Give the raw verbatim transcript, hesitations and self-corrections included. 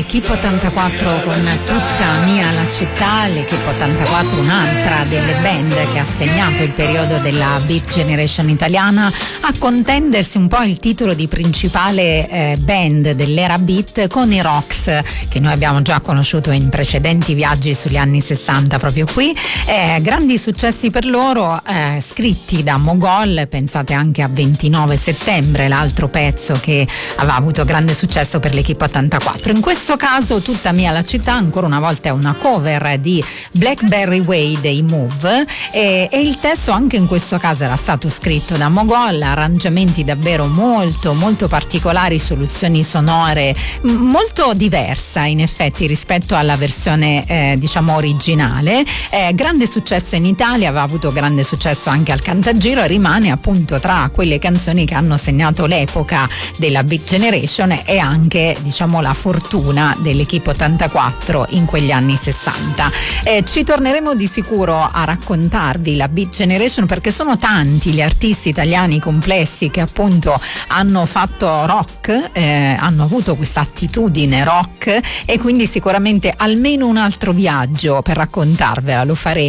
l'Equipe ottantaquattro con Tutta mia la città. l'Equipe ottantaquattro, un'altra delle band che ha segnato il periodo della Beat Generation italiana, a contendersi un po' il titolo di principale eh, band dell'era Beat con i Rocks, che noi abbiamo già conosciuto in precedenti viaggi sugli anni sessanta proprio qui. Eh, grandi successi per loro, eh, scritti da Mogol. Pensate anche a ventinove settembre, l'altro pezzo che aveva avuto grande successo per l'Equipe ottantaquattro. In questo caso Tutta mia la città ancora una volta è una cover di Blackberry Way dei Move, e, e il testo anche in questo caso era stato scritto da Mogol, arrangiamenti davvero molto molto particolari, soluzioni sonore m- molto diversa in effetti rispetto alla versione eh, diciamo originale. Eh, grande successo in Italia, aveva avuto grande successo anche al Cantagiro e rimane appunto tra quelle canzoni che hanno segnato l'epoca della Beat Generation e anche diciamo la fortuna dell'Equipe ottantaquattro in quegli anni sessanta. Eh, ci torneremo di sicuro a raccontarvi la Beat Generation, perché sono tanti gli artisti italiani complessi che appunto hanno fatto rock, eh, hanno avuto questa attitudine rock, e quindi sicuramente almeno un altro viaggio per raccontarvela lo faremo